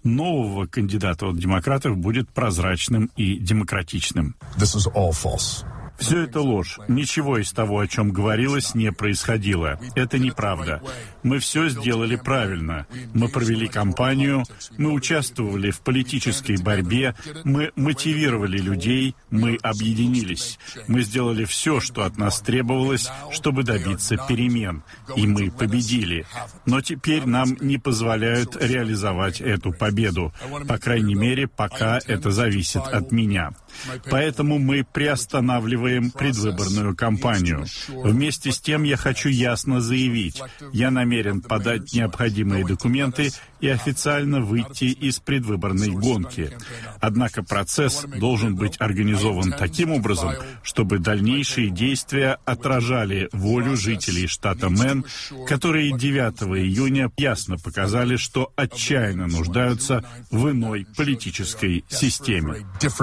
нового кандидата от демократов будет прозрачным и демократичным. Все это ложь. Ничего из того, о чем говорилось, не происходило. Это неправда. Мы все сделали правильно. Мы провели кампанию, мы участвовали в политической борьбе, мы мотивировали людей, мы объединились. Мы сделали все, что от нас требовалось, чтобы добиться перемен. И мы победили. Но теперь нам не позволяют реализовать эту победу. По крайней мере, пока это зависит от меня. Поэтому мы приостанавливаем предвыборную кампанию. Вместе с тем я хочу ясно заявить, я намерен подать необходимые документы и официально выйти из предвыборной гонки. Однако процесс должен быть организован таким образом, чтобы дальнейшие действия отражали волю жителей штата Мэн, которые 9 июня ясно показали, что отчаянно нуждаются в иной политической системе.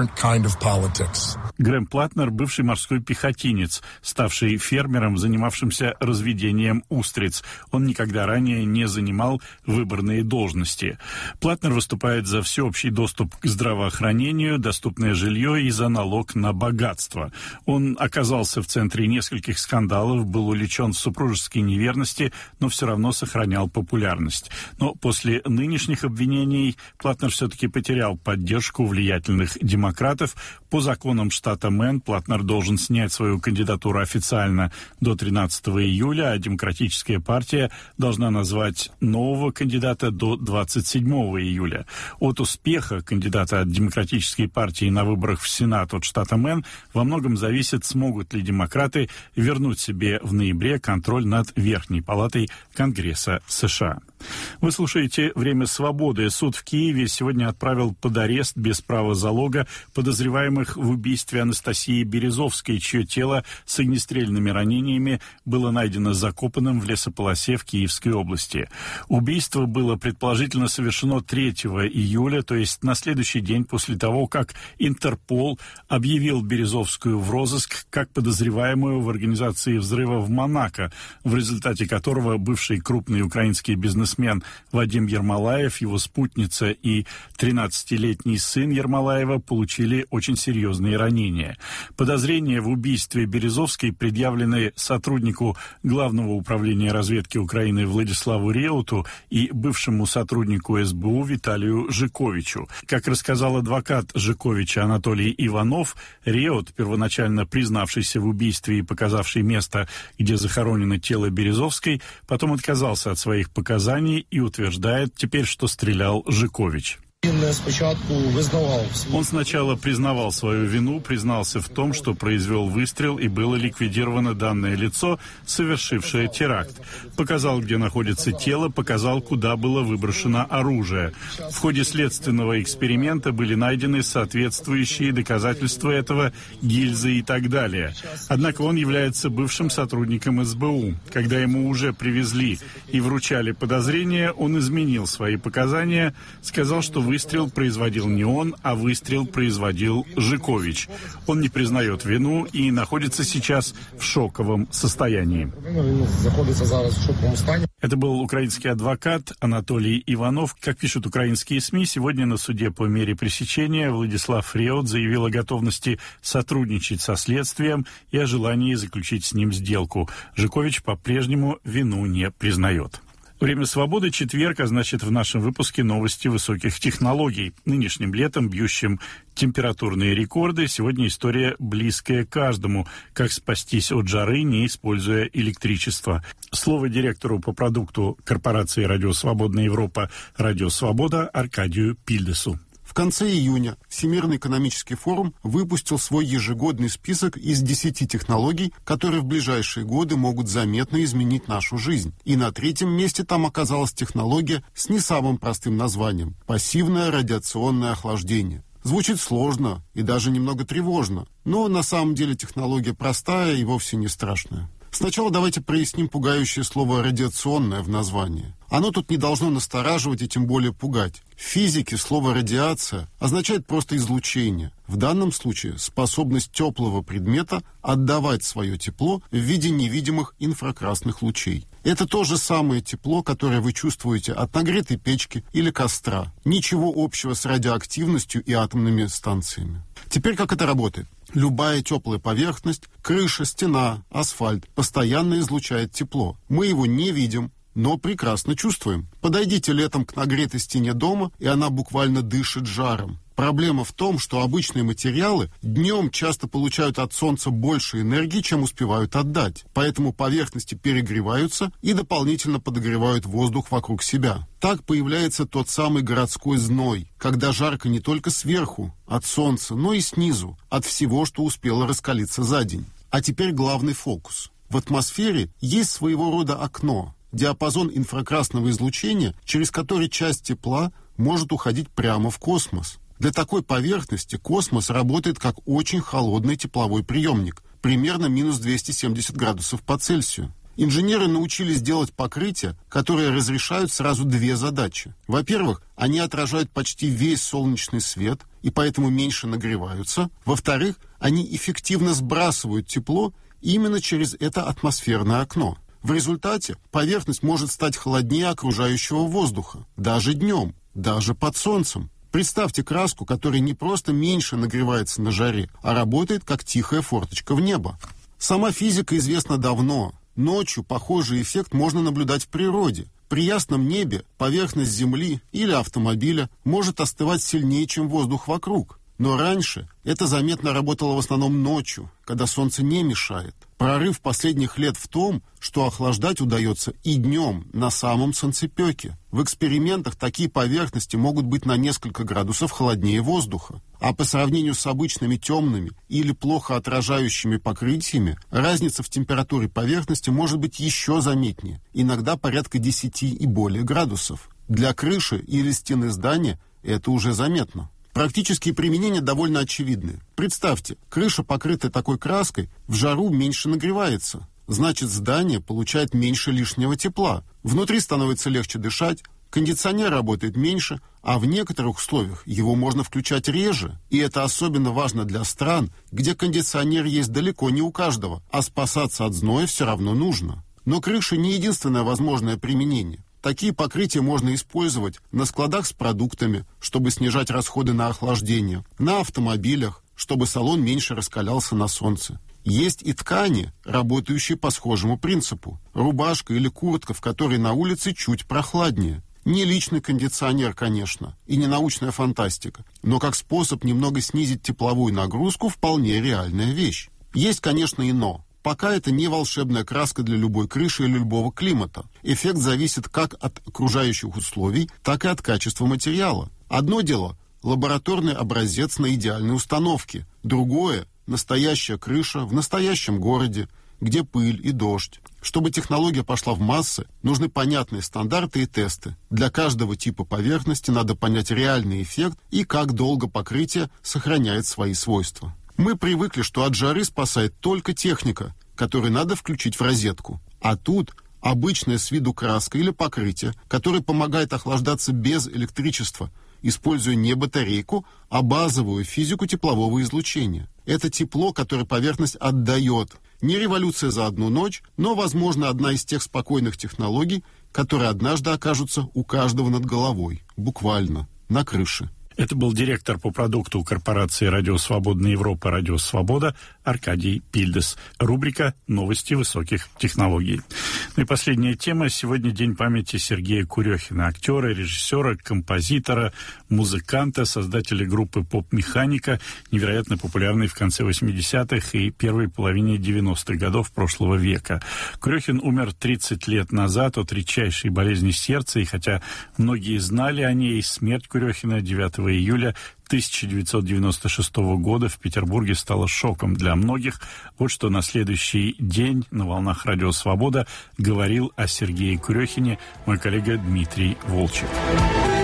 Грэм Платнер — бывший морской пехотинец, ставший фермером, занимавшимся разведением устриц. Он никогда ранее не занимал выборные должности. Платнер выступает за всеобщий доступ к здравоохранению, доступное жилье и за налог на богатство. Он оказался в центре нескольких скандалов, был увлечен в супружеской неверности, но все равно сохранял популярность. Но после нынешних обвинений Платнер все-таки потерял поддержку влиятельных демократов. По законам штата Мэн Платнер должен снять свою кандидатуру официально до 13 июля, а Демократическая партия должна назвать нового кандидата до 27 июля. От успеха кандидата от Демократической партии на выборах в Сенат от штата Мэн во многом зависит, смогут ли демократы вернуть себе в ноябре контроль над Верхней палатой Конгресса США. Вы слушаете «Время свободы». Суд в Киеве сегодня отправил под арест без права залога подозреваемых в убийстве Анастасии Березовской, чье тело с огнестрельными ранениями было найдено закопанным в лесополосе в Киевской области. Убийство было предположительно совершено 3 июля, то есть на следующий день после того, как Интерпол объявил Березовскую в розыск как подозреваемую в организации взрыва в Монако, в результате которого бывший крупный украинский бизнесмен Вадим Ермолаев, его спутница и 13-летний сын Ермолаева получили очень серьезные ранения. Подозрения в убийстве Березовской предъявлены сотруднику Главного управления разведки Украины Владиславу Реуту и бывшему сотруднику СБУ Виталию Жиковичу. Как рассказал адвокат Жиковича Анатолий Иванов, Реут, первоначально признавшийся в убийстве и показавший место, где захоронено тело Березовской, потом отказался от своих показаний и утверждает теперь, что стрелял Жикович. Он сначала признавал свою вину, признался в том, что произвел выстрел и было ликвидировано данное лицо, совершившее теракт. Показал, где находится тело, показал, куда было выброшено оружие. В ходе следственного эксперимента были найдены соответствующие доказательства этого, гильзы и так далее. Однако он является бывшим сотрудником СБУ. Когда ему уже привезли и вручали подозрения, он изменил свои показания, сказал, что выстрел производил не он, а выстрел производил Жикович. Он не признает вину и находится сейчас в шоковом состоянии. Это был украинский адвокат Анатолий Иванов. Как пишут украинские СМИ, сегодня на суде по мере пресечения Владислав Реут заявил о готовности сотрудничать со следствием и о желании заключить с ним сделку. Жикович по-прежнему вину не признает. Время свободы, четверг, а значит в нашем выпуске новости высоких технологий. Нынешним летом, бьющим температурные рекорды, сегодня история близкая каждому. Как спастись от жары, не используя электричество. Слово директору по продукту корпорации «Радио Свободная Европа» «Радио Свобода» Аркадию Пильдесу. В конце июня Всемирный экономический форум выпустил свой ежегодный список из 10 технологий, которые в ближайшие годы могут заметно изменить нашу жизнь. И на 3-м месте там оказалась технология с не самым простым названием – пассивное радиационное охлаждение. Звучит сложно и даже немного тревожно, но на самом деле технология простая и вовсе не страшная. Сначала давайте проясним пугающее слово «радиационное» в названии. Оно тут не должно настораживать и тем более пугать. В физике слово «радиация» означает просто излучение. В данном случае способность теплого предмета отдавать свое тепло в виде невидимых инфракрасных лучей. Это то же самое тепло, которое вы чувствуете от нагретой печки или костра. Ничего общего с радиоактивностью и атомными станциями. Теперь как это работает? Любая теплая поверхность, крыша, стена, асфальт постоянно излучает тепло. Мы его не видим, но прекрасно чувствуем. Подойдите летом к нагретой стене дома, и она буквально дышит жаром. Проблема в том, что обычные материалы днем часто получают от солнца больше энергии, чем успевают отдать. Поэтому поверхности перегреваются и дополнительно подогревают воздух вокруг себя. Так появляется тот самый городской зной, когда жарко не только сверху, от солнца, но и снизу, от всего, что успело раскалиться за день. А теперь главный фокус. В атмосфере есть своего рода окно, диапазон инфракрасного излучения, через который часть тепла может уходить прямо в космос. Для такой поверхности космос работает как очень холодный тепловой приемник, примерно минус 270 градусов по Цельсию. Инженеры научились делать покрытия, которые разрешают сразу две задачи. Во-первых, они отражают почти весь солнечный свет и поэтому меньше нагреваются. Во-вторых, они эффективно сбрасывают тепло именно через это атмосферное окно. В результате поверхность может стать холоднее окружающего воздуха, даже днем, даже под солнцем. Представьте краску, которая не просто меньше нагревается на жаре, а работает как тихая форточка в небо. Сама физика известна давно. Ночью похожий эффект можно наблюдать в природе. При ясном небе поверхность Земли или автомобиля может остывать сильнее, чем воздух вокруг. Но раньше это заметно работало в основном ночью, когда солнце не мешает. Прорыв последних лет в том, что охлаждать удается и днем, на самом солнцепеке. В экспериментах такие поверхности могут быть на несколько градусов холоднее воздуха. А по сравнению с обычными темными или плохо отражающими покрытиями, разница в температуре поверхности может быть еще заметнее, иногда порядка 10 и более градусов. Для крыши или стены здания это уже заметно. Практические применения довольно очевидны. Представьте, крыша, покрытая такой краской, в жару меньше нагревается. Значит, здание получает меньше лишнего тепла. Внутри становится легче дышать, кондиционер работает меньше, а в некоторых условиях его можно включать реже. И это особенно важно для стран, где кондиционер есть далеко не у каждого, а спасаться от зноя все равно нужно. Но крыша не единственное возможное применение. Такие покрытия можно использовать на складах с продуктами, чтобы снижать расходы на охлаждение, на автомобилях, чтобы салон меньше раскалялся на солнце. Есть и ткани, работающие по схожему принципу. Рубашка или куртка, в которой на улице чуть прохладнее. Не личный кондиционер, конечно, и не научная фантастика, но как способ немного снизить тепловую нагрузку вполне реальная вещь. Есть, конечно, и но. Пока это не волшебная краска для любой крыши или любого климата. Эффект зависит как от окружающих условий, так и от качества материала. Одно дело – лабораторный образец на идеальной установке. Другое – настоящая крыша в настоящем городе, где пыль и дождь. Чтобы технология пошла в массы, нужны понятные стандарты и тесты. Для каждого типа поверхности надо понять реальный эффект и как долго покрытие сохраняет свои свойства. Мы привыкли, что от жары спасает только техника, которую надо включить в розетку. А тут обычная с виду краска или покрытие, которое помогает охлаждаться без электричества, используя не батарейку, а базовую физику теплового излучения. Это тепло, которое поверхность отдает. Не революция за одну ночь, но, возможно, одна из тех спокойных технологий, которые однажды окажутся у каждого над головой, буквально, на крыше. Это был директор по продукту корпорации «Радио Свободная Европа» «Радио Свобода» Аркадий Пильдес. Рубрика «Новости высоких технологий». Ну и последняя тема. Сегодня день памяти Сергея Курехина, актера, режиссера, композитора, музыканта, создателя группы «Поп-механика», невероятно популярной в конце 80-х и первой половине 90-х годов прошлого века. Курехин умер 30 лет назад от редчайшей болезни сердца, и хотя многие знали о ней, смерть Курехина 9 июля 1996 года в Петербурге стало шоком для многих. Вот что на следующий день на волнах «Радио Свобода» говорил о Сергее Курехине мой коллега Дмитрий Волчек.